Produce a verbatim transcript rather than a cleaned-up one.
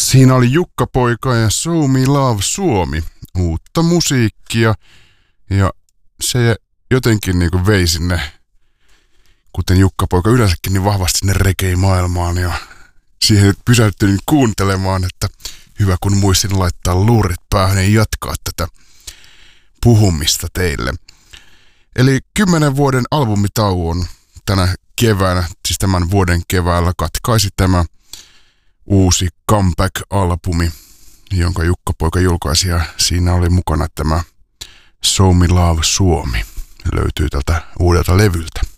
Siinä oli Jukka-poika ja Show Me Love Suomi, uutta musiikkia, ja se jotenkin niin kuin vei sinne, kuten Jukka-poika yleensäkin, niin vahvasti sinne reggae-maailmaan, ja siihen pysäytyin kuuntelemaan, että hyvä kun muistin laittaa luurit päähän ja jatkaa tätä puhumista teille. Eli kymmenen vuoden albumitauon tänä keväänä, siis tämän vuoden keväällä katkaisi tämä uusi comeback-albumi, jonka Jukka-poika julkaisi, ja siinä oli mukana tämä Show Me Love Suomi. Löytyy tältä uudelta levyltä.